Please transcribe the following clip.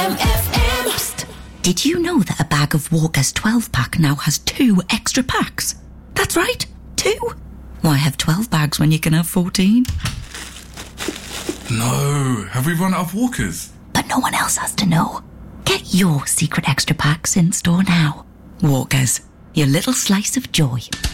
Psst. Did you know that a bag of Walker's 12-pack now has 2 extra packs? That's right, 2. Why have 12 bags when you can have 14? No, have we run out of Walkers? But no one else has to know. Get your secret extra packs in store now. Walkers, your little slice of joy.